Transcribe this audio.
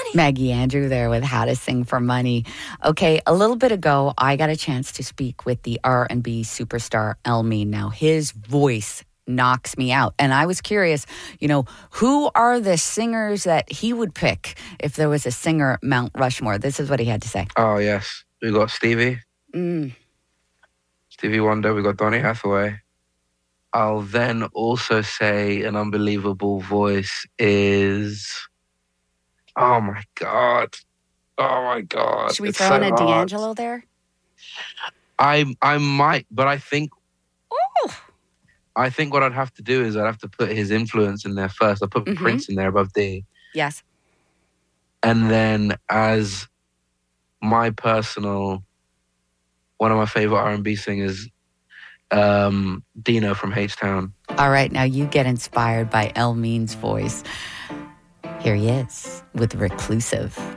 Maggie Andrew there with How to Sing for Money. Okay, a little bit ago, I got a chance to speak with the R&B superstar Elmine. Now, his voice knocks me out. And I was curious, who are the singers that he would pick if there was a singer Mount Rushmore? This is what he had to say. Oh, yes. We got Stevie. Stevie Wonder. We got Donny Hathaway. I'll then also say an unbelievable voice is... Oh, my God. Should we throw in a D'Angelo there? I might, but I think... Oh! I think what I'd have to do is I'd have to put his influence in there first. I'll put Prince in there above D. Yes. And then as my personal... One of my favorite R&B singers, Dino from H-Town. All right, now you get inspired by Elmine's voice. Here he is with Reclusive.